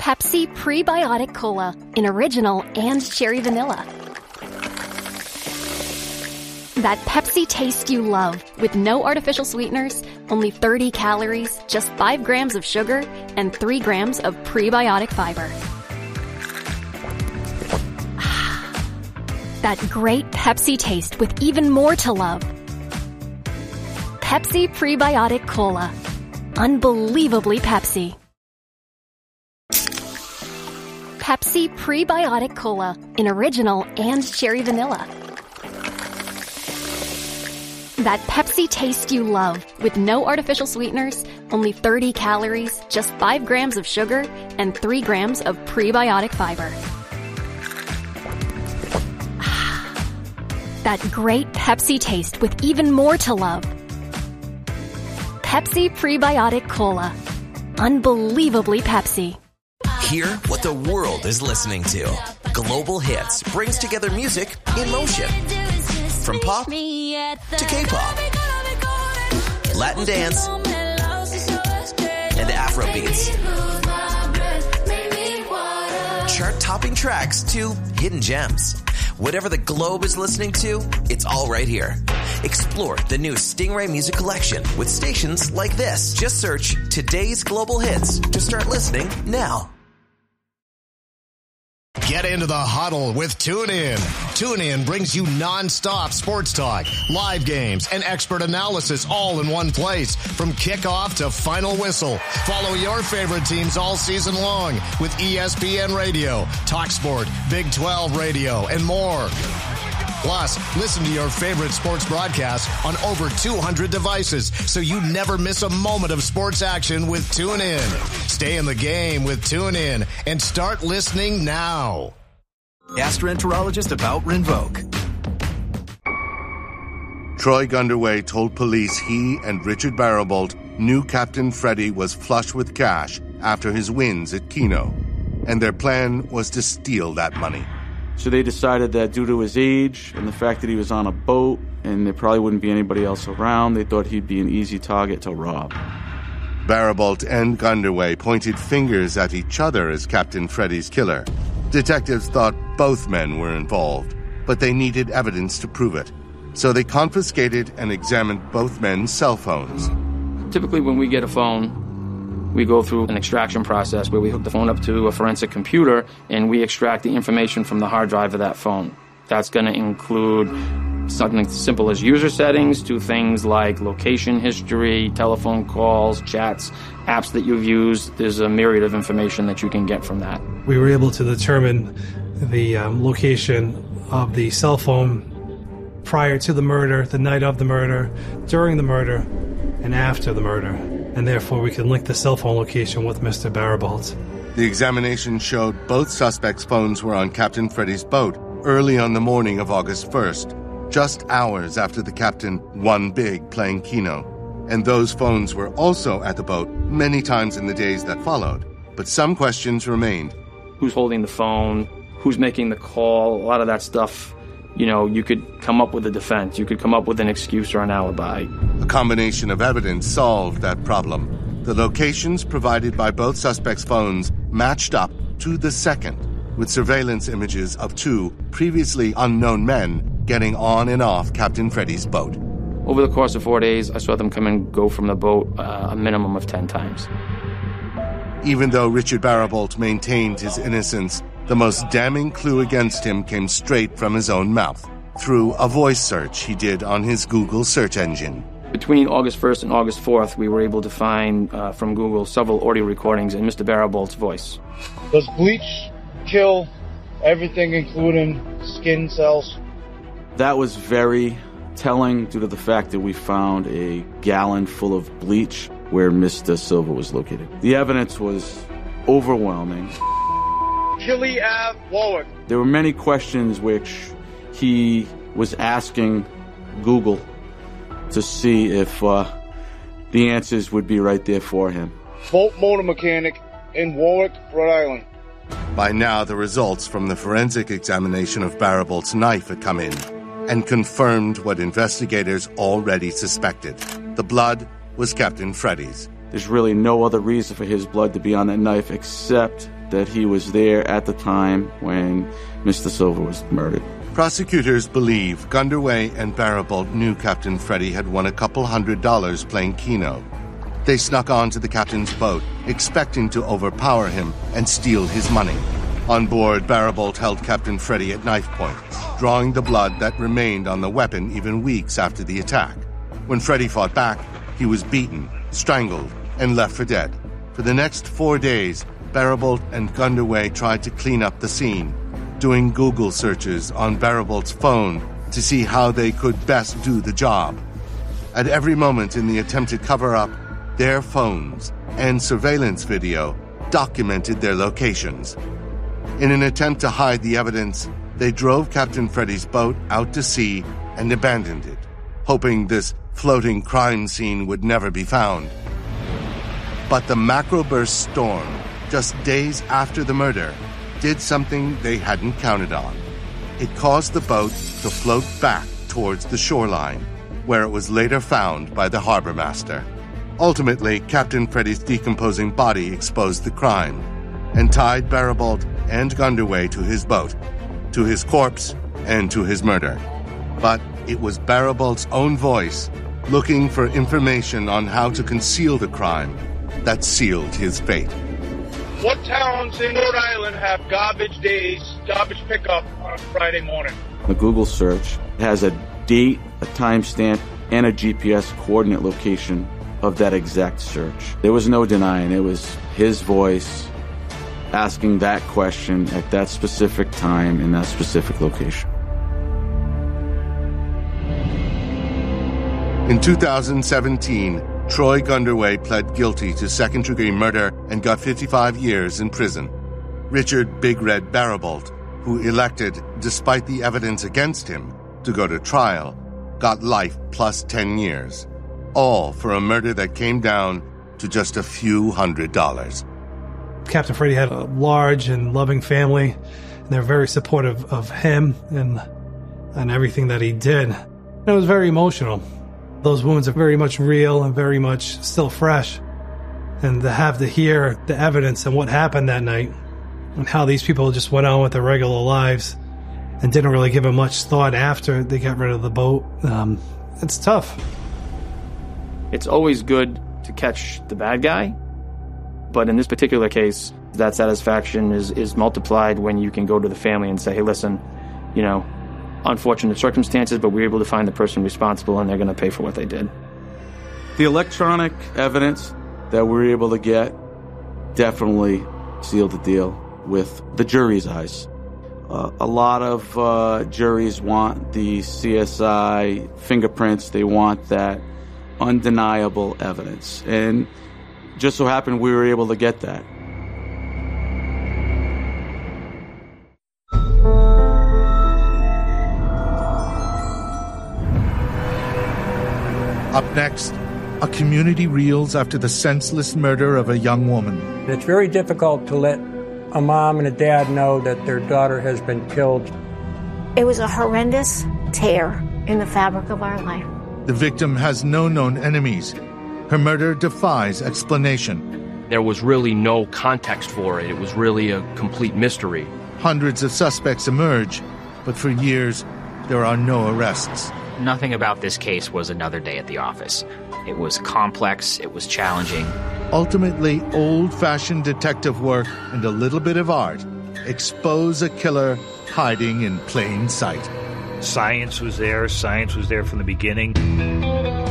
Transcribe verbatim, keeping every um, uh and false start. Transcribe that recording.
Pepsi Prebiotic Cola in original and cherry vanilla. That Pepsi taste you love with no artificial sweeteners, only thirty calories, just five grams of sugar, and three grams of prebiotic fiber. That great Pepsi taste with even more to love. Pepsi Prebiotic Cola. Unbelievably Pepsi. Pepsi Prebiotic Cola in original and cherry vanilla. That Pepsi taste you love with no artificial sweeteners, only thirty calories, just five grams of sugar, and three grams of prebiotic fiber. That great Pepsi taste with even more to love. Pepsi Prebiotic Cola. Unbelievably Pepsi. Hear what the world is listening to. Global Hits brings together music in motion. From pop to K-pop, Latin dance, and Afro beats. Chart-topping tracks to hidden gems. Whatever the globe is listening to, it's all right here. Explore the new Stingray Music Collection with stations like this. Just search Today's Global Hits to start listening now. Get into the huddle with TuneIn. TuneIn brings you non-stop sports talk, live games, and expert analysis all in one place. From kickoff to final whistle. Follow your favorite teams all season long with E S P N Radio, TalkSport, Big twelve Radio, and more. Plus, listen to your favorite sports broadcasts on over two hundred devices so you never miss a moment of sports action with TuneIn. Stay in the game with TuneIn and start listening now. Gastroenterologist about Rinvoq. Troy Gunderway told police he and Richard Barabolt knew Captain Freddy was flush with cash after his wins at Keno, and their plan was to steal that money. So they decided that due to his age and the fact that he was on a boat and there probably wouldn't be anybody else around, they thought he'd be an easy target to rob. Barabolt and Gunderway pointed fingers at each other as Captain Freddy's killer. Detectives thought both men were involved, but they needed evidence to prove it. So they confiscated and examined both men's cell phones. Typically when we get a phone, we go through an extraction process where we hook the phone up to a forensic computer and we extract the information from the hard drive of that phone. That's going to include something as simple as user settings to things like location history, telephone calls, chats, apps that you've used. There's a myriad of information that you can get from that. We were able to determine the um, location of the cell phone prior to the murder, the night of the murder, during the murder, and after the murder. And therefore we can link the cell phone location with Mister Barabolt. The examination showed both suspects' phones were on Captain Freddy's boat early on the morning of August first, just hours after the captain won big playing Keno. And those phones were also at the boat many times in the days that followed. But some questions remained. Who's holding the phone? Who's making the call? A lot of that stuff, you know, you could come up with a defense. You could come up with an excuse or an alibi. A combination of evidence solved that problem. The locations provided by both suspects' phones matched up to the second, with surveillance images of two previously unknown men getting on and off Captain Freddy's boat. Over the course of four days, I saw them come and go from the boat uh, a minimum of ten times. Even though Richard Barabolt maintained his innocence, the most damning clue against him came straight from his own mouth, through a voice search he did on his Google search engine. Between August first and August fourth, we were able to find uh, from Google several audio recordings in Mister Barabolt's voice. Does bleach kill everything, including skin cells? That was very telling due to the fact that we found a gallon full of bleach where Mister Silva was located. The evidence was overwhelming. Killy Ave, Warwick. There were many questions which he was asking Google to see if uh, the answers would be right there for him. Boat motor mechanic in Warwick, Rhode Island. By now, the results from the forensic examination of Barabolt's knife had come in and confirmed what investigators already suspected. The blood was Captain Freddy's. There's really no other reason for his blood to be on that knife except that he was there at the time when Mister Silva was murdered. Prosecutors believe Gunderway and Baribolt knew Captain Freddy had won a couple hundred dollars playing Keno. They snuck onto the captain's boat, expecting to overpower him and steal his money. On board, Baribolt held Captain Freddy at knife point, drawing the blood that remained on the weapon even weeks after the attack. When Freddy fought back, he was beaten, strangled, and left for dead. For the next four days, Baribolt and Gunderway tried to clean up the scene, doing Google searches on Baribolt's phone to see how they could best do the job. At every moment in the attempted cover-up, their phones and surveillance video documented their locations. In an attempt to hide the evidence, they drove Captain Freddy's boat out to sea and abandoned it, hoping this floating crime scene would never be found. But the macroburst storm, just days after the murder, did something they hadn't counted on. It caused the boat to float back towards the shoreline, where it was later found by the harbor master. Ultimately, Captain Freddy's decomposing body exposed the crime and tied Baribolt and Gunderway to his boat, to his corpse, and to his murder. But it was Baribolt's own voice, looking for information on how to conceal the crime, that sealed his fate. What towns in Rhode Island have garbage days, garbage pickup on a Friday morning? The Google search has a date, a timestamp, and a G P S coordinate location of that exact search. There was no denying it was his voice asking that question at that specific time in that specific location. In two thousand seventeen, Troy Gunderway pled guilty to second-degree murder and got fifty-five years in prison. Richard Big Red Baribolt, who elected, despite the evidence against him, to go to trial, got life plus ten years, all for a murder that came down to just a few hundred dollars. Captain Freddy had a large and loving family, and they're very supportive of him and and everything that he did. And it was very emotional. Those wounds are very much real and very much still fresh. And to have to hear the evidence and what happened that night and how these people just went on with their regular lives and didn't really give it much thought after they got rid of the boat, um, it's tough. It's always good to catch the bad guy, but in this particular case, that satisfaction is, is multiplied when you can go to the family and say, hey, listen, you know, unfortunate circumstances, but we were able to find the person responsible and they're going to pay for what they did. The electronic evidence that we were able to get definitely sealed the deal with the jury's eyes. Uh, a lot of uh, juries want the C S I fingerprints. They want that undeniable evidence. And just so happened we were able to get that. Up next, a community reels after the senseless murder of a young woman. It's very difficult to let a mom and a dad know that their daughter has been killed. It was a horrendous tear in the fabric of our life. The victim has no known enemies. Her murder defies explanation. There was really no context for it. It was really a complete mystery. Hundreds of suspects emerge, but for years, there are no arrests. Nothing about this case was another day at the office. It was complex, it was challenging. Ultimately, old-fashioned detective work and a little bit of art expose a killer hiding in plain sight. Science was there. Science was there from the beginning.